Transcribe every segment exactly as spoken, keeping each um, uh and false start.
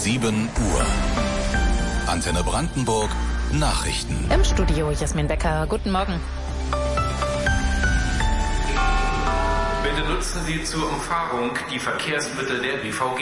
sieben Uhr. Antenne Brandenburg Nachrichten. Im Studio Jasmin Becker. Guten Morgen. Bitte nutzen Sie zur Umfahrung die Verkehrsmittel der B V G.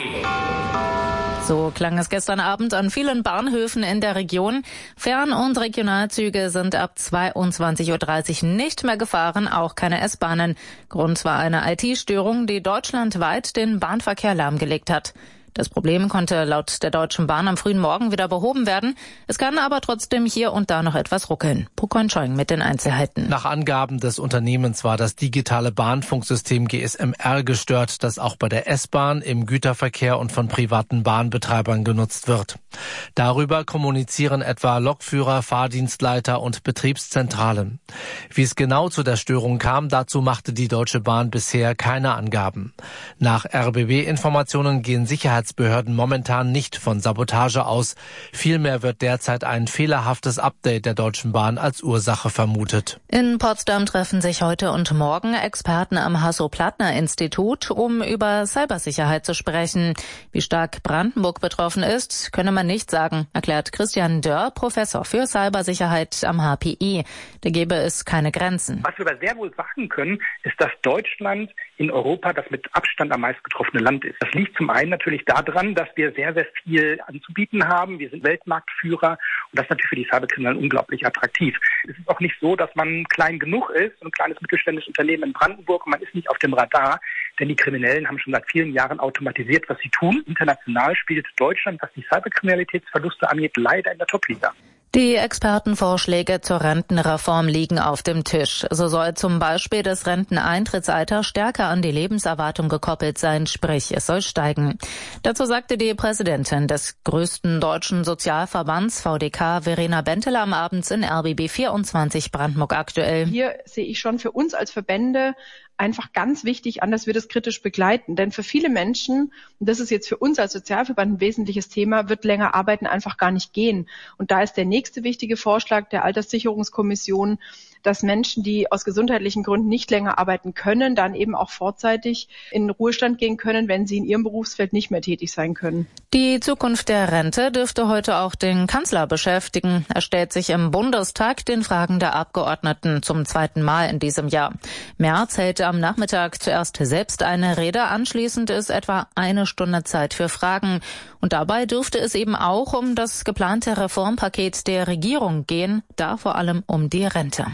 So klang es gestern Abend an vielen Bahnhöfen in der Region. Fern- und Regionalzüge sind ab zweiundzwanzig Uhr dreißig nicht mehr gefahren, auch keine S-Bahnen. Grund war eine I T-Störung, die deutschlandweit den Bahnverkehr lahmgelegt hat. Das Problem konnte laut der Deutschen Bahn am frühen Morgen wieder behoben werden. Es kann aber trotzdem hier und da noch etwas ruckeln. Pukon Scheuing mit den Einzelheiten. Nach Angaben des Unternehmens war das digitale Bahnfunksystem G S M R gestört, das auch bei der S-Bahn, im Güterverkehr und von privaten Bahnbetreibern genutzt wird. Darüber kommunizieren etwa Lokführer, Fahrdienstleiter und Betriebszentralen. Wie es genau zu der Störung kam, dazu machte die Deutsche Bahn bisher keine Angaben. Nach R B B-Informationen gehen Sicherheitsbehörden momentan nicht von Sabotage aus. Vielmehr wird derzeit ein fehlerhaftes Update der Deutschen Bahn als Ursache vermutet. In Potsdam treffen sich heute und morgen Experten am Hasso-Plattner-Institut, um über Cybersicherheit zu sprechen. Wie stark Brandenburg betroffen ist, könne man nicht sagen, erklärt Christian Dörr, Professor für Cybersicherheit am H P I. Da gäbe es keine Grenzen. Was wir aber sehr wohl sagen können, ist, dass Deutschland in Europa das mit Abstand am meisten getroffene Land ist. Das liegt zum einen natürlich daran, dass wir sehr, sehr viel anzubieten haben. Wir sind Weltmarktführer und das ist natürlich für die Cyberkriminellen unglaublich attraktiv. Es ist auch nicht so, dass man klein genug ist, ein kleines mittelständisches Unternehmen in Brandenburg, und man ist nicht auf dem Radar, denn die Kriminellen haben schon seit vielen Jahren automatisiert, was sie tun. International spielt Deutschland, was die Cyberkriminalitätsverluste angeht, leider in der Top-Liga. Die Expertenvorschläge zur Rentenreform liegen auf dem Tisch. So soll zum Beispiel das Renteneintrittsalter stärker an die Lebenserwartung gekoppelt sein, sprich es soll steigen. Dazu sagte die Präsidentin des größten deutschen Sozialverbands V D K, Verena Benteler, am Abend in R B B vierundzwanzig Brandenburg aktuell. Hier sehe ich schon für uns als Verbände einfach ganz wichtig an, dass wir das kritisch begleiten. Denn für viele Menschen, und das ist jetzt für uns als Sozialverband ein wesentliches Thema, wird länger arbeiten einfach gar nicht gehen. Und da ist der nächste wichtige Vorschlag der Alterssicherungskommission, dass Menschen, die aus gesundheitlichen Gründen nicht länger arbeiten können, dann eben auch vorzeitig in den Ruhestand gehen können, wenn sie in ihrem Berufsfeld nicht mehr tätig sein können. Die Zukunft der Rente dürfte heute auch den Kanzler beschäftigen. Er stellt sich im Bundestag den Fragen der Abgeordneten zum zweiten Mal in diesem Jahr. Merz hält am Nachmittag zuerst selbst eine Rede, anschließend ist etwa eine Stunde Zeit für Fragen. Und dabei dürfte es eben auch um das geplante Reformpaket der Regierung gehen, da vor allem um die Rente.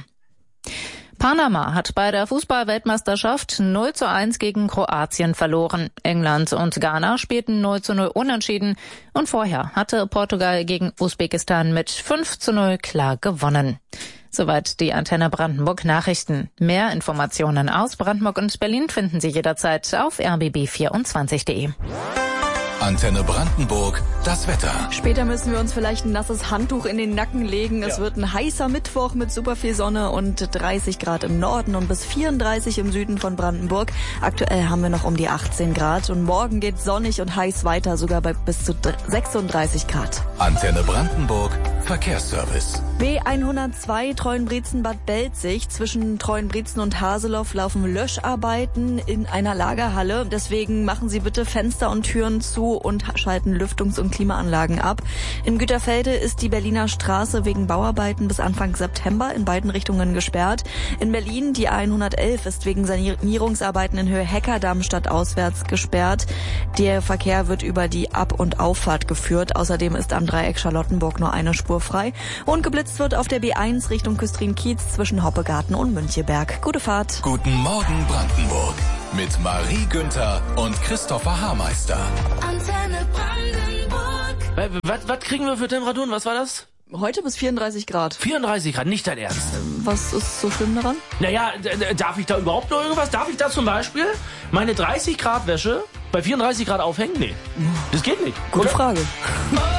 Panama hat bei der Fußball-Weltmeisterschaft null zu eins gegen Kroatien verloren. England und Ghana spielten null zu null unentschieden und vorher hatte Portugal gegen Usbekistan mit fünf zu null klar gewonnen. Soweit die Antenne Brandenburg Nachrichten. Mehr Informationen aus Brandenburg und Berlin finden Sie jederzeit auf r b b vierundzwanzig punkt de. Antenne Brandenburg, das Wetter. Später müssen wir uns vielleicht ein nasses Handtuch in den Nacken legen. Es ja. wird ein heißer Mittwoch mit super viel Sonne und dreißig Grad im Norden und bis vierunddreißig im Süden von Brandenburg. Aktuell haben wir noch um die achtzehn Grad und morgen geht sonnig und heiß weiter, sogar bei bis zu sechsunddreißig Grad. Antenne Brandenburg, Verkehrsservice. B hundertzwei Treuenbrietzen-Bad Belzig. Zwischen Treuenbrietzen und Haseloff laufen Löscharbeiten in einer Lagerhalle. Deswegen machen Sie bitte Fenster und Türen zu und schalten Lüftungs- und Klimaanlagen ab. In Güterfelde ist die Berliner Straße wegen Bauarbeiten bis Anfang September in beiden Richtungen gesperrt. In Berlin die A hundertelf ist wegen Sanierungsarbeiten in Höhe Heckerdamm stadtauswärts gesperrt. Der Verkehr wird über die Ab- und Auffahrt geführt. Außerdem ist am Dreieck Charlottenburg nur eine Spur frei. Und geblitzt wird auf der B eins Richtung Küstrin-Kiez zwischen Hoppegarten und Müncheberg. Gute Fahrt. Guten Morgen Brandenburg mit Marie Günther und Christopher Haarmeister. Antenne Brandenburg. Was, was kriegen wir für Temperaturen? Was war das? Heute bis vierunddreißig Grad. vierunddreißig Grad, nicht dein Ernst. Was ist so schlimm daran? Naja, darf ich da überhaupt noch irgendwas? Darf ich da zum Beispiel meine dreißig Grad Wäsche bei vierunddreißig Grad aufhängen? Nee, das geht nicht. Gute oder? Frage.